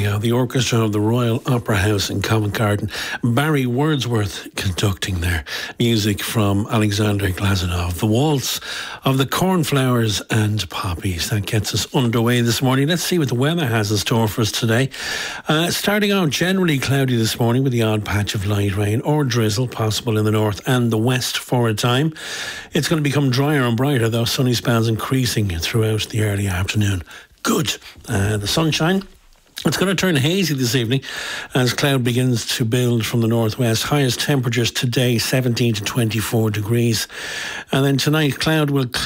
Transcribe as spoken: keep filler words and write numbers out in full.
go. The orchestra of the Royal Opera House in Covent Garden. Barry Wordsworth conducting there. Music from Alexander Glazunov. The waltz of the cornflowers and poppies. That gets us underway this morning. Let's see what the weather has in store for us today. Uh, starting out generally cloudy this morning with the odd patch of light rain or drizzle possible in the north and the west for a time. It's going to become drier and brighter, though sunny spells increasing throughout the early afternoon. Good. Uh, the sunshine. It's going to turn hazy this evening as cloud begins to build from the northwest. Highest temperatures today seventeen to twenty-four degrees. And then tonight cloud will